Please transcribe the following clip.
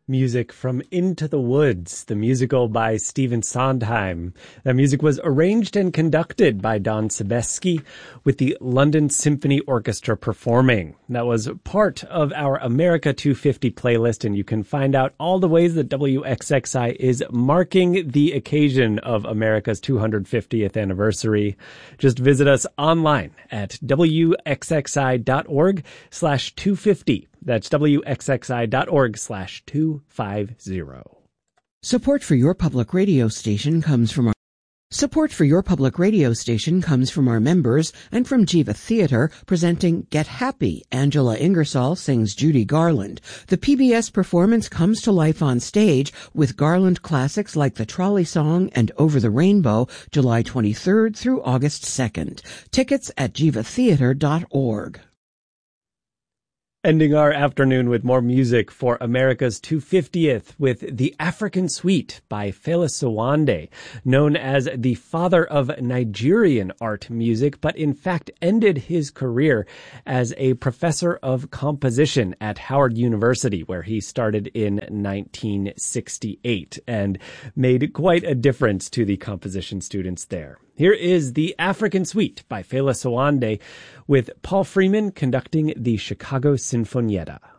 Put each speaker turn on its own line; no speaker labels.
Music from Into the Woods, the musical by Stephen Sondheim. That music was arranged and conducted by Don Sebesky with the London Symphony Orchestra performing. That was part of our America 250 playlist, and you can find out all the ways that WXXI is marking the occasion of America's 250th anniversary. Just visit us online at wxxi.org/250. That's wxxi.org/250.
Support for your public radio station comes from our members and from Jiva Theatre presenting Get Happy. Angela Ingersoll sings Judy Garland. The PBS performance comes to life on stage with Garland classics like The Trolley Song and Over the Rainbow, July 23rd through August 2nd. Tickets at jivatheatre.org.
Ending our afternoon with more music for America's 250th with The African Suite by Fela Sowande, known as the father of Nigerian art music, but in fact ended his career as a professor of composition at Howard University, where he started in 1968 and made quite a difference to the composition students there. Here is The African Suite by Fela Sowande with Paul Freeman conducting the Chicago Sinfonietta.